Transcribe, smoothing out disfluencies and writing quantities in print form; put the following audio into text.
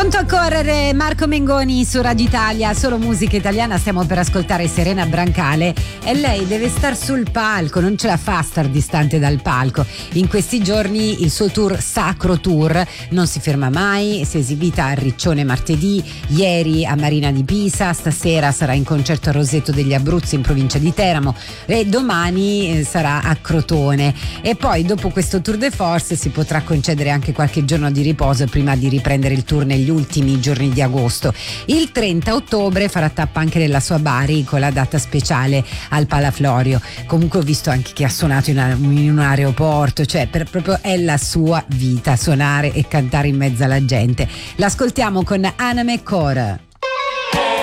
Pronto a correre, Marco Mengoni su Radio Italia, solo musica italiana. Stiamo per ascoltare Serena Brancale e lei deve star sul palco, non ce la fa star distante dal palco. In questi giorni il suo tour Sacro Tour non si ferma mai, si è esibita a Riccione martedì, ieri a Marina di Pisa, stasera sarà in concerto a Roseto degli Abruzzi in provincia di Teramo e domani sarà a Crotone. E poi dopo questo tour de force si potrà concedere anche qualche giorno di riposo prima di riprendere il tour negli ultimi giorni di agosto. Il 30 ottobre farà tappa anche nella sua Bari con la data speciale al Palaflorio. Comunque ho visto anche che ha suonato in un aeroporto, cioè proprio è la sua vita, suonare e cantare in mezzo alla gente. L'ascoltiamo con Anna McCord.